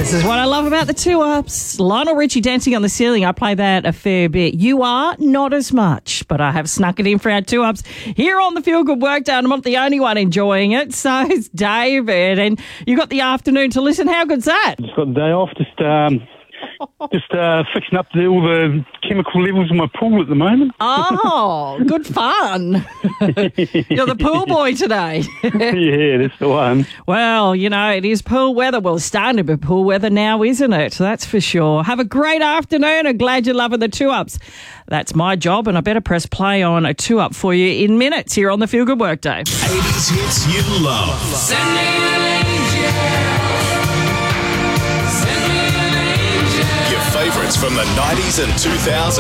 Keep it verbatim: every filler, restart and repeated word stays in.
This is what I love about the two-ups. Lionel Richie, Dancing on the Ceiling. I play that a fair bit. You are not as much, but I have snuck it in for our two-ups here on the Feel Good Workday, and I'm not the only one enjoying it. So is David, and you got the afternoon to listen. How good's that? Just got the day off, just um, just uh, fixing up the, all the chemical levels in my pool at the moment. Oh, good fun. You're the pool boy today. Yeah, that's the one. Well, you know, it is pool weather. Well, it's starting to be pool weather now, isn't it? That's for sure. Have a great afternoon. I'm glad you're loving the two-ups. That's my job, and I better press play on a two-up for you in minutes here on the Feel Good Workday. eighties hits you love. Send me an angel. Send me an angel. Your favourites from the nineties and two thousands.